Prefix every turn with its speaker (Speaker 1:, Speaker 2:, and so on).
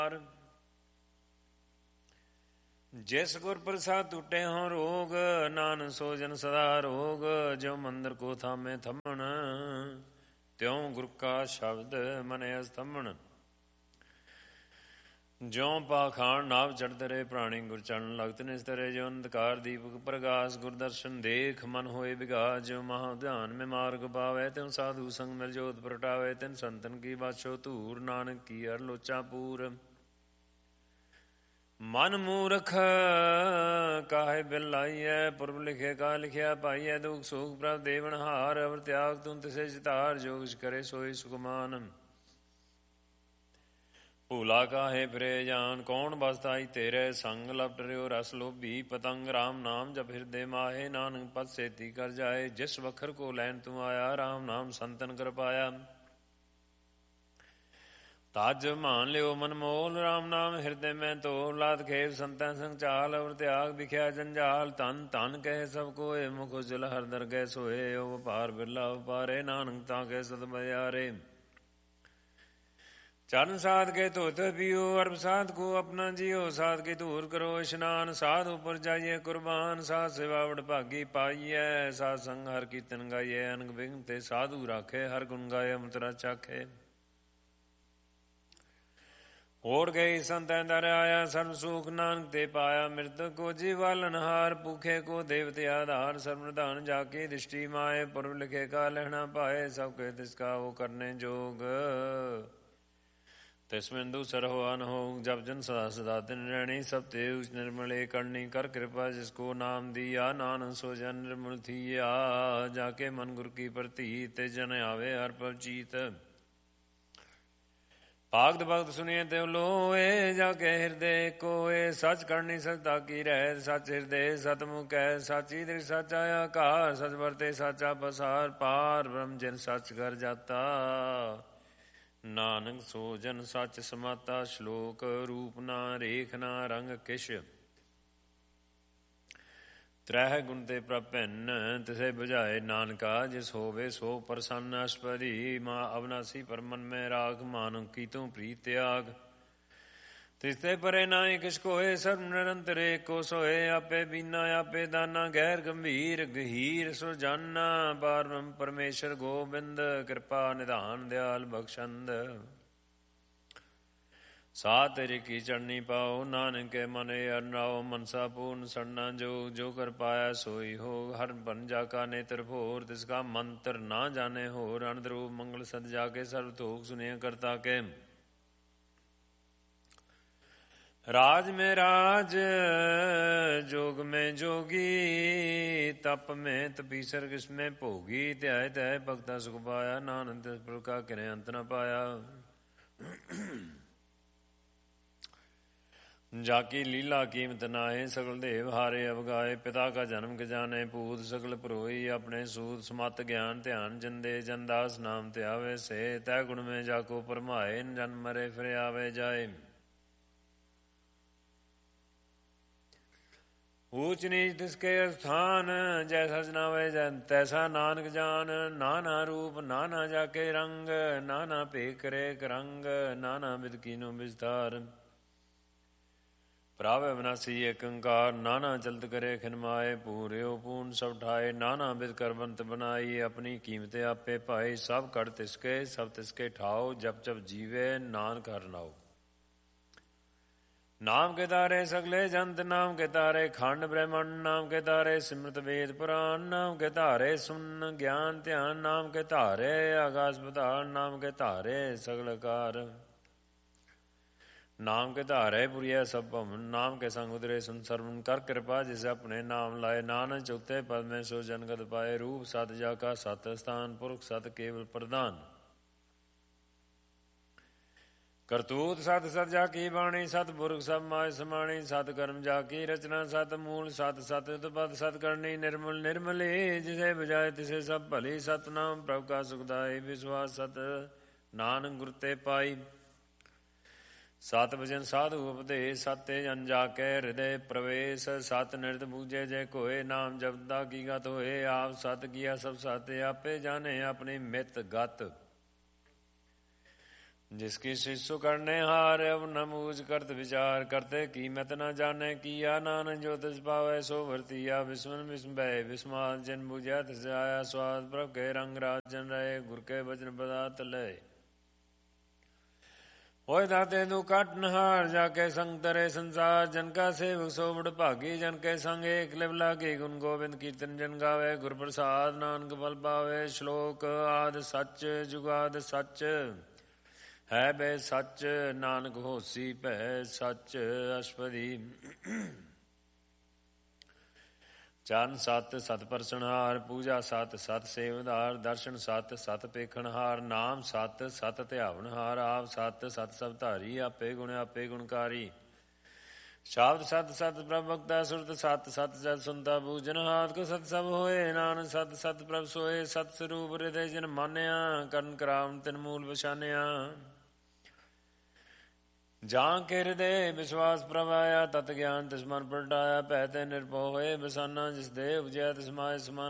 Speaker 1: ਜਿਸ ਗੁਰ ਪ੍ਰਸਾਦ ਟੁੱਟੇ ਹੋਂ ਰੋਗ, ਨਾਨਕ ਸੋ ਜਨ ਸਦਾ ਰੋਗ। ਜਿਉ ਮੰਦਰ ਕੋ ਥਾਮੇ ਥੰਮਣ, ਤਿਉ ਗੁਰ ਕਾ ਸ਼ਬਦ ਮਨਿ ਅਸਥੰਮਣ। ਜਿਉ ਪਾਖਾਣ ਨਾਭ ਚੜ੍ਹਦੇ ਰਹੇ ਪ੍ਰਾਣੀ, ਗੁਰ ਚਰਨ ਲਗਤ ਨਿਸਤਰੇ। ਜਿਉ ਅੰਧਕਾਰ ਦੀਪਕ ਪ੍ਰਗਾਸ, ਗੁਰ ਦਰਸ਼ਨ ਦੇਖ ਮਨ ਹੋਏ ਵਿਗਾਸ। ਜਿਉ ਮਹਾ ਧਿਆਨ ਮੈਂ ਮਾਰਗ ਪਾਵੈ, ਤਿਉ ਸਾਧੂ ਸੰਗ ਮਿਲ ਜੋਤ ਪ੍ਰਗਟਾਵੈ। ਤਿਨ ਸੰਤਨ ਕੀ ਬਾਛੋ ਧੂਰ, ਨਾਨਕ ਕੀ ਅਰ ਲੋਚਾ ਪੂਰ। ਮਨ ਮੂਰਖ ਕਾਹੇ ਬਿਲ ਲਾਈਐ, ਪੁਰਬ ਲਿਖੇ ਕਾ ਲਿਖਿਆ ਪਾਈਐ। ਦੁਖ ਸੁਖ ਪ੍ਰਭ ਦੇਵਨਹਾਰ, ਅਵਰ ਤਿਆਗ ਤੁਮ ਤਿਸੇ ਚਿਤਾਰ। ਜੋ ਕਿਛ ਕਰੇ ਸੋਈ ਸੁਖਮਾਨ, ਭੂਲਾ ਕਾਹੇ ਫਿਰੇ ਜਾਨ। ਕੌਣ ਬਸਤਾਈ ਤੇਰੇ ਸੰਗ, ਲਪਟ ਰਿਓ ਰਸ ਲੋਭੀ ਪਤੰਗ। ਰਾਮ ਨਾਮ ਜਪ ਹਿਰਦੇ ਮਾਹੇ, ਨਾਨਕ ਪਦ ਸੇਤੀ ਕਰ ਜਾਏ। ਜਿਸ ਵਖਰ ਕੋ ਲੈਣ ਤੂੰ ਆਇਆ, ਰਾਮ ਨਾਮ ਸੰਤਨ ਕਰ ਪਾਇਆ। ਤਜ ਮਾਨ ਲਿਓ ਮਨ ਮੋਲ, ਰਾਮ ਨਾਮ ਹਿਰਦੇ ਮੈਂ ਤੋਲ। ਲਾਤ ਖੇਪ ਸੰਤਨ ਸੰਗ ਚਾਲ, ਅਵਰ ਤਿਆਗ ਵਿਖਿਆ ਜੰਜਾਲ। ਧਨ ਧਨ ਕਹਿ ਸਭ ਕੋਏ, ਮੁਖ ਉਜਲ ਹਰ ਦਰਗਹਿ ਸੋਏ। ਉਹ ਵਪਾਰ ਬਿਰਲਾ ਵਪਾਰੇ, ਨਾਨਕ ਤਾਂ ਕਹਿ ਸਦ ਬਲਿਆਰੇ। ਚਰਨ ਸਾਧ ਕੇ ਧੋਤ ਪੀਓ, ਅਰਬ ਸਾਧ ਕੋ ਆਪਣਾ ਜੀਓ। ਸਾਧ ਕੇ ਧੂਰ ਕਰੋ ਇਸ਼ਨਾਨ, ਸਾਧ ਉਪਰ ਜਾਈਏ ਕੁਰਬਾਨ। ਸਾਧ ਸੇਵਾ ਵਡ ਭਾਗੀ ਪਾਈਐ, ਸਾਧ ਸੰਗ ਹਰ ਕੀਰਤਨ ਗਾਈਐ। ਅਨਕ ਬਿਘਨ ਤੇ ਸਾਧੂ ਰਾਖੇ, ਹਰ ਗੁਣ ਗਾਏ ਅੰਮ੍ਰਿਤ ਚਾਖੇ। ਹੋੜ ਗਈ ਸੰਤੈ ਦਰ ਆਇਆ, ਸਰਬ ਸੁਖ ਨਾਨਕ ਤੇ ਪਾਇਆ। ਮ੍ਰਿਤਕ ਕੋ ਜੀਵਾਲਨਹਾਰ, ਭੂਖੇ ਕੋ ਦੇਵਤੇ ਆਧਾਰ। ਸਰਬ ਨਿਧਾਨ ਜਾ ਕੇ ਦ੍ਰਿਸ਼ਟੀ ਮਾਏ, ਪੁਰਬ ਲਿਖੇ ਕਾ ਲਹਿਣਾ ਪਾਏ। ਸਭ ਕੇ ਤਿਸ ਕਾ ਉਹ ਕਰਨੇ ਜੋਗ, ਤਿਸ ਬਿੰਦੂ ਸਰਹੁ ਅਨਹੋਗ। ਜਪ ਜਨ ਸਦਾ ਸਦਾ ਤਿਨ ਰਹਿਣੀ, ਸਭ ਤੇ ਉਸ ਨਿਰਮਲੇ ਕਰਨੀ। ਕਰ ਕਿਰਪਾ ਜਿਸ ਕੋ ਨਾਮ ਦੀਆ, ਨਾਨਕ ਸੋ ਜਨ ਨਿਰਮਲ ਥੀਆ। ਜਾ ਕੇ ਮਨ ਗੁਰ ਕੀ ਪ੍ਰਤੀਤ, ਤੇ ਜਨ ਆਵੇ ਹਰ ਪਵ ਚੀਤ। ਭਾਗਤ ਭਗਤ ਸੁਣੀਏ ਤਿਉ ਲੋਏ, ਜਾ ਕੇ ਹਿਰਦੇ ਕੋਏ। ਸੱਚ ਕਰਨੀ ਸਚਤਾ ਕੀ ਰਹਿ, ਸੱਚ ਹਿਰਦੇ ਸਤਮੁਖ ਹੈ। ਸਾਚੀ ਦ੍ਰਿ ਸੱਚ ਆਇਆ ਘਾਰ, ਸਚ ਵਰਤੇ ਸਾਚਾ ਪਸਾਰ। ਪਾਰ ਬ੍ਰਹਮ ਜਿਨ ਸੱਚ ਘਰ ਜਾਤਾ, ਨਾਨਕ ਸੋ ਜਨ ਸੱਚ ਸਮਾਤਾ। ਸ਼ਲੋਕ ਰੂਪ ਨਾ ਰੇਖ ਨਾ ਰੰਗ ਕਿਛ, ਤ੍ਰਹਿ ਗੁਣ ਤੇ ਪ੍ਰਭ ਭਿੰਨ। ਤਿਸੇ ਬੁਝਾਏ ਨਾਨਕਾ, ਜਿਸ ਹੋਵੇ ਸੋ ਪ੍ਰਸੰਨ। ਅਸ਼ਪਰੀ ਮਾਂ ਅਵਨਾਸੀ ਪਰਮਨ ਮੈਂ ਰਾਖ, ਮਾਨੁ ਕੀ ਤੂੰ ਪ੍ਰੀਤ ਤਿਆਗ। ਤਿਸ ਤੇ ਪਰੇ ਨਾਹੀ ਕਿਛ ਕੋਏ, ਸਰਬ ਨਿਰੰਤਰ ਏਕੋ ਸੋਏ। ਆਪੇ ਬੀਨਾ ਆਪੇ ਦਾਨਾ, ਗਹਿਰ ਗੰਭੀਰ ਗਹੀਰ ਸੁਜਾਨਾ। ਪਾਰ ਬ੍ਰਹਮ ਪਰਮੇਸ਼ਰ ਗੋਬਿੰਦ, ਕਿਰਪਾ ਨਿਧਾਨ ਦਿਆਲ ਬਖਸ਼ੰਦ। ਸਾਹ ਤੇਰੀ ਕੀ ਚੜਨੀ ਪਾਓ, ਨਾਨਕ ਕੇ ਮਨ ਅਰਨਾਓ। ਮਨਸਾ ਪੂਰਨ ਸਰਨਾ ਜੋ, ਜੋ ਕਰ ਪਾਇਆ ਸੋਈ ਹੋ। ਹਰ ਬਨ ਜਾ ਕਾ ਨੇਤਰ ਭੋਰ, ਤਿਸ ਕਾ ਮੰਤਰ ਨਾ ਜਾਣੇ ਹੋਰ। ਅਨੰਦ ਰੂਪ ਮੰਗਲ ਸਦ ਜਾ ਕੇ, ਸਰਬ ਥੋਕ ਸੁਨਿਆ ਕਰਤਾ ਕੇ। ਰਾਜ ਮੈਂ ਰਾਜ जोग में जोगी, तप में तपीसर किसमें भोगी। ध्याय ध्याय भगता सुख पाया, नानक तिस प्रभु का किरे अंत न पाया। जाकी लीला कीमत नाहे, सकल देव हारे अवगाए। पिता का जन्म के जाने पूत, सकल परोई अपने सूत। समत ज्ञान ध्यान जंदे, जनदास नाम ते आवे से। तय गुण में जाको परमाए, जन्म मरे फिर आवे जाए। ऊच नीच तिसके स्थान, जैसा जनावे तैसा नानक जान। नाना रूप नाना जाके रंग, नाना भेख करे रंग। नाना विध कीनो विस्तार, प्रभ अविनाशी एक ओंकार। नाना चलत करे खिनमाए, पूर्यो पूर्ण सब ठाए। नाना विध करबंत बनाई, अपनी कीमत आपे पाई। सब कर तिसके सब तिसके ठाओ, जप जप जीवे नानक हर नाओ। नाम के तारे सगले जंत, नाम के तारे खंड ब्रह्मंड। नाम के तारे सिमृत वेद पुराण, नाम के तारे सुन ज्ञान ध्यान। नाम के तारे आकाश पाताल, नाम के तारे सगल कार। नाम के तारे पुरिया सब भवन, नाम के संग उदरे सुन सरवन। कर कृपा जिसे अपने नाम लाए, नानक चौथे पद में सो जनगत पाए। रूप सत जा का सत स्थान, पुरख सत केवल प्रधान। करतूत सत सत जा की बाणी, सत पुरख सब माय समाणी। सत कर्म जा की रचना, सत मूल सत सत उत्पत। सत करनी निर्मल निर्मली, जिसे बुझाए तिसे सब भली। सतनाम प्रभु का सुखदाई, विश्वास सत नानक गुर ते पाई। सत भजन साधु उपदेश, सत्य जन जाके हृदय प्रवेश। सत निरत बूझे जय कोय, नाम जपदा की गत होए। आप सत किया सब सत्य, आपे जाने अपनी मित गत। जिसकी शिष्य करने हार अब न मूझ करत विचार करते कीमत न जाने किया नानक जो तिस पावै सो भरतिया विस्मन विस्म भय विस्माद जन बुझा तिस आया स्वाद प्रभ के रंग राजन रहे गुर के वचन पदार्थ लय होय दाते दु काट नहार जाके संग तरे संसार जन का सेवक सो बड़ भागी जन के संग एक लिव लागे गुण गोविंद कीर्तन जन गावे गुर प्रसाद नानक फल पावे श्लोक आद सच जुगाद सच है बे सच नानक होसी भै सच अशपदी ਚਰਨ ਸਤ ਸਤ ਪਰਸਨਹਾਰ ਪੂਜਾ ਸਤ ਸਤ ਸੇਵਦਾਰ ਦਰਸ਼ਨ ਸਤ ਸਤ ਪੇਖਣਹਾਰ ਨਾਮ ਸਤ ਸਤ ਧਿਆਵਨਹਾਰ ਆਪ ਸਤ ਸਤ ਸਭ ਧਾਰੀ ਆਪੇ ਗੁਣ ਆਪੇ ਗੁਣਕਾਰੀ ਸ਼ਬਦ ਸਤ ਸਤ ਪ੍ਰਭ ਭਗਤਾ ਸੁਰਤ ਸਤ ਸਤ ਜਦ ਸੁਨਤਾ ਬੂਜਨ ਹਾਥ ਕੋ ਸਤ ਸਭ ਹੋਏ ਨਾਨਕ ਸਤ ਸਤ ਪ੍ਰਭ ਸੋਏ ਸਤ ਸਰੂਪ ਹਿਰਦੇ ਜਨ ਮਾਨਿਆ ਕਰਨ ਕਰਾਮ ਤਿਨ ਮੂਲ ਪਛਾਨਿਆ ਜਾਂ ਕੇ ਹਿਰਦੇ ਵਿਸ਼ਵਾਸ ਪ੍ਰਭ ਆਇਆ ਤਤ ਗਿਆਨ ਤਿਸ ਮਨ ਪ੍ਰਗਟਾਇਆ ਭੈ ਤੇ ਨਿਰਭਉ ਹੋਏ ਬਸਾਨਾ ਜਿਸ ਦੇ ਉਪਜਿਆ ਤਿਸ ਮਾਇ ਸਮਾਨ